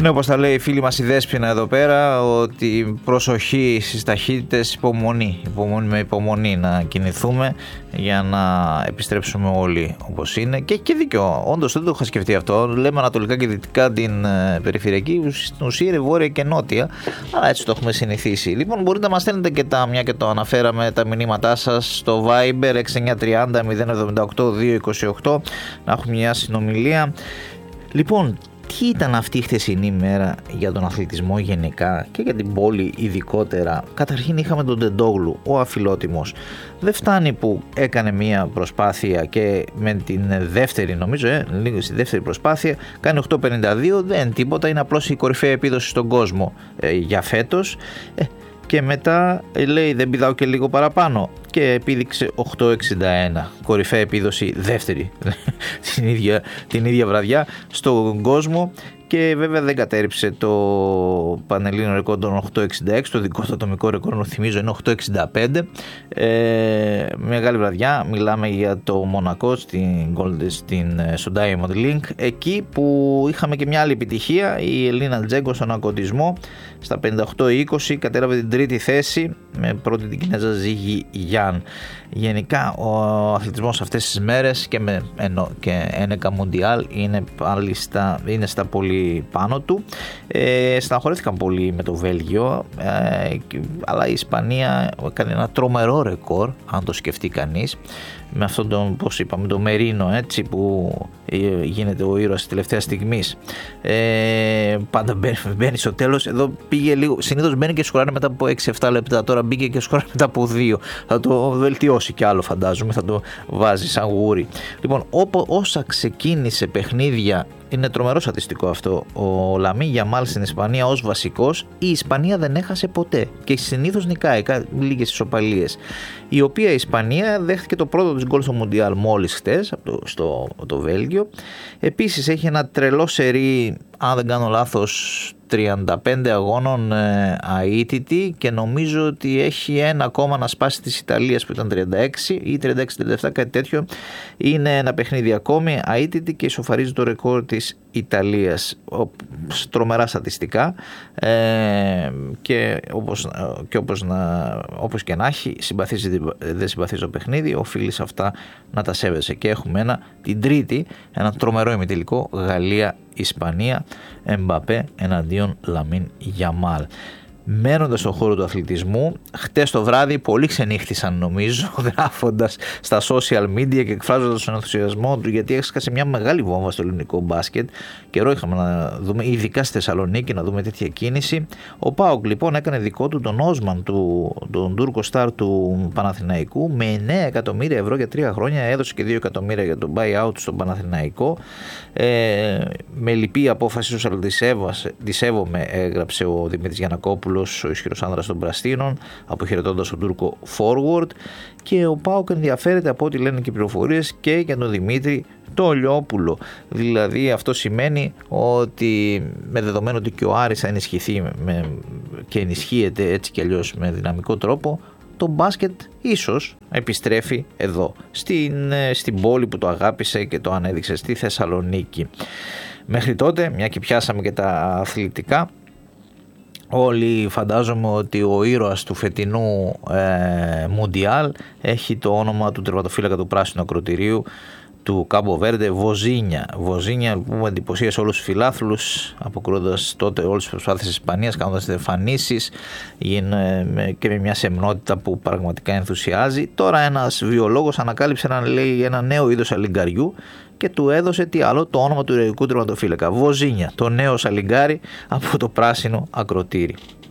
Ναι, όπως τα λέει η φίλη μας η Δέσποινα εδώ πέρα, ότι προσοχή στις ταχύτητες, με υπομονή να κινηθούμε για να επιστρέψουμε όλοι όπως είναι. Και έχει και δίκιο, όντως δεν το είχα σκεφτεί αυτό. Λέμε ανατολικά και δυτικά την περιφερειακή, στην ουσία είναι βόρεια και νότια, αλλά έτσι το έχουμε συνηθίσει. Λοιπόν, μπορείτε να μας στέλνετε και μια και το αναφέραμε, τα μηνύματά σας στο Viber 6930 078 228, να έχουμε μια συνομιλία. Λοιπόν, τι ήταν αυτή η χθεσινή μέρα για τον αθλητισμό γενικά και για την πόλη ειδικότερα? Καταρχήν είχαμε τον Τεντόγλου, ο αφιλότιμος. Δεν φτάνει που έκανε μια προσπάθεια και με την δεύτερη, νομίζω, λίγο στη δεύτερη προσπάθεια, κάνει 8.52, δεν τίποτα, είναι απλώς η κορυφαία επίδοση στον κόσμο για φέτος. Και μετά λέει δεν πηδάω και λίγο παραπάνω και επίδειξε 8.61, κορυφαία επίδοση δεύτερη την ίδια βραδιά στον κόσμο. Και βέβαια δεν κατέρριψε το πανελλήνιο ρεκόρ των 8.66, το δικό του ατομικό ρεκόρ, θυμίζω, είναι 8.65. Μεγάλη βραδιά, μιλάμε για το Μονακό στο Diamond Link, εκεί που είχαμε και μια άλλη επιτυχία, η Ελίνα Τζέγκο στον ακοντισμό στα 58-20 κατέλαβε την τρίτη θέση με πρώτη την Κινέζα Ζίγη Γιάν. Γενικά ο αθλητισμός αυτές τις μέρες και ένεκα Μουντιάλ είναι στα πολύ πάνω του. Στεναχωρήθηκαν πολύ με το Βέλγιο, αλλά η Ισπανία έκανε ένα τρομερό ρεκόρ, αν το σκεφτεί κανείς, με αυτόν τον, πώς είπαμε, τον Μερίνο, έτσι, που γίνεται ο ήρωας της τελευταίας στιγμής. Πάντα μπαίνει στο τέλος. Εδώ πήγε λίγο, συνήθως μπαίνει και σκοράρει μετά από 6-7 λεπτά, τώρα μπήκε και σκοράρει μετά από 2. Θα το βελτιώσει κι άλλο, φαντάζομαι, θα το βάζει σαν γούρι. Λοιπόν, όσα ξεκίνησε παιχνίδια, είναι τρομερό στατιστικό αυτό. Ο Λαμίν Γιαμάλ στην Ισπανία ως βασικός, η Ισπανία δεν έχασε ποτέ και συνήθως νικάει, λίγες ισοπαλίες. Η οποία η Ισπανία δέχτηκε το πρώτο της γκολ στο Μουντιάλ μόλις χτες στο το Βέλγιο. Επίσης έχει ένα τρελό σερί, αν δεν κάνω λάθος, 35 αγώνων αίτητη, και νομίζω ότι έχει ένα ακόμα να σπάσει της Ιταλίας που ήταν 36 ή 36-37, κάτι τέτοιο. Είναι ένα παιχνίδι ακόμη αίτητη και ισοφαρίζει το ρεκόρ της Ιταλίας. Τρομερά στατιστικά, και όπως και να έχει, δεν συμπαθίζει το παιχνίδι, οφείλει σε αυτά να τα σέβεσαι. Και έχουμε την τρίτη, ένα τρομερό ημιτελικό, Γαλλία-Ισπανία, Εμπαπέ εναντίον Λαμίν Γιαμάλ. Μένοντας στον χώρο του αθλητισμού, χτες το βράδυ πολλοί ξενύχτησαν, νομίζω, γράφοντας στα social media και εκφράζοντας τον ενθουσιασμό του, γιατί έσκασε μια μεγάλη βόμβα στο ελληνικό μπάσκετ. Καιρό είχαμε να δούμε, ειδικά στη Θεσσαλονίκη, να δούμε τέτοια κίνηση. Ο ΠΑΟΚ λοιπόν έκανε δικό του τον Όσμαν, τον Τούρκο στάρ του Παναθηναϊκού, με 9 εκατομμύρια ευρώ για 3 χρόνια, έδωσε και 2 εκατομμύρια για τον buyout στον Παναθηναϊκό. Με λυπή απόφαση, όσο τη σέβομαι, έγραψε ο Δημήτρης Γιαννακόπουλος, ο ισχυρός άνδρας των Πραστίνων, αποχαιρετώντας τον Τούρκο forward. Και ο ΠΑΟΚ ενδιαφέρεται, από ό,τι λένε και οι πληροφορίες, και για τον Δημήτρη το Λιόπουλο. Δηλαδή αυτό σημαίνει ότι, με δεδομένο ότι και ο Άρης θα ενισχυθεί και ενισχύεται έτσι κι αλλιώς με δυναμικό τρόπο, το μπάσκετ ίσως επιστρέφει εδώ, στην πόλη που το αγάπησε και το ανέδειξε, στη Θεσσαλονίκη. Μέχρι τότε, μια και πιάσαμε και τα αθλητικά, όλοι φαντάζομαι ότι ο ήρωας του φετινού Μουντιάλ έχει το όνομα του τερματοφύλακα του πράσινου ακροτηρίου του Κάμπο Βέρντε, Βοζίνια, που εντυπωσίασε όλους τους φιλάθλους, αποκρούοντας τότε όλες τις προσπάθειες της Ισπανίας, κάνοντας εμφανίσεις και με μια σεμνότητα που πραγματικά ενθουσιάζει. Τώρα ένας βιολόγος ανακάλυψε ένα νέο είδος σαλιγκαριού και του έδωσε τι άλλο, το όνομα του ηρωικού τερματοφύλακα, Βοζίνια, το νέο σαλιγκάρι από το πράσινο ακροτήρι.